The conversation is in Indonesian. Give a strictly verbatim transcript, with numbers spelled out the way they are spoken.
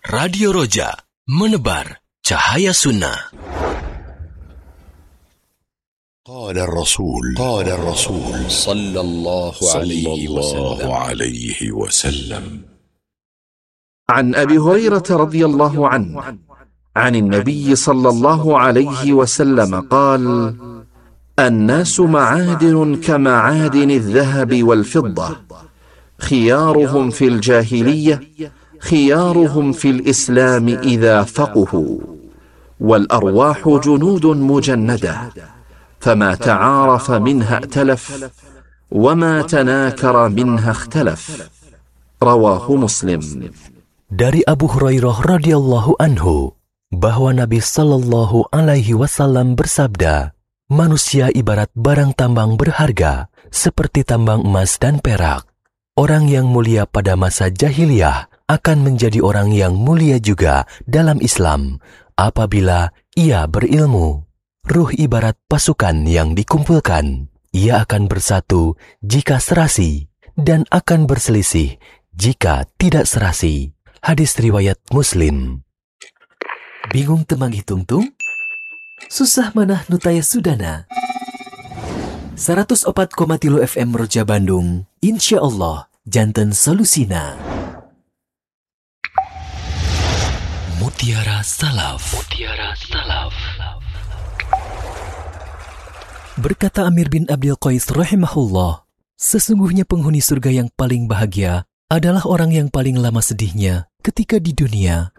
Radio Roja, menebar cahaya sunnah. قال الرسول قال الرسول صلى الله عليه وسلم عليه وسلم عن أبي هريرة رضي الله عنه عن النبي صلى الله عليه وسلم قال: الناس معادن كمعادن الذهب والفضة، خيارهم في الجاهلية خيارهم في الإسلام إذا فقهوا، والأرواح جنود مجندة، فما تعارف منها ائتلف، وما تناكر منها اختلف. رواه مسلم. Dari Abu Hurairah radhiyallahu anhu bahwa Nabi sallallahu alaihi wasallam bersabda, manusia ibarat barang tambang berharga seperti tambang emas dan perak. Orang yang mulia pada masa jahiliyah akan menjadi orang yang mulia juga dalam Islam apabila ia berilmu. Ruh ibarat pasukan yang dikumpulkan. Ia akan bersatu jika serasi dan akan berselisih jika tidak serasi. Hadis riwayat Muslim. Bingung temang hitung-tung? Susah manah nutaya sudana. seratus empat koma tilu F M Roja Bandung, insya Allah janten solusina. Mutiara Salaf. Mutiara Salaf. Berkata Amir bin Abdul Qais rahimahullah, sesungguhnya penghuni surga yang paling bahagia adalah orang yang paling lama sedihnya ketika di dunia